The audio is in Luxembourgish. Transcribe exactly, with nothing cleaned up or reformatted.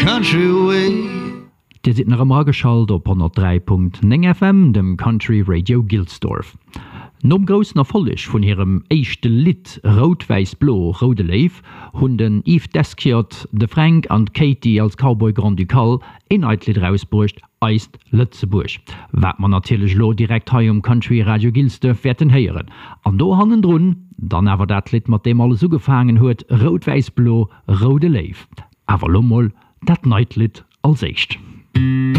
country way. Dir sit nach am geschalt op hundert drei Punkt neun F M, dem Country Radio Gilsdorf. Nom grossen Erfolleg vun ihrem eischchte Lied Rot-Weiß-Blo Rode Leif hunn den Yves Deskiot, de Frank an Katie als Cowboy Grand Ducal inhaltlich rausbrucht eist Lützeburg. Wat man natürlich lo direkt hei um Country Radio Gilsdorf werden heieren. An do hannen drun, dann awer dat Lied mat dem alles so gefangen huet Rot-Weiß-Blo Rode Leif. Awer lommel dat Neitlied als echt.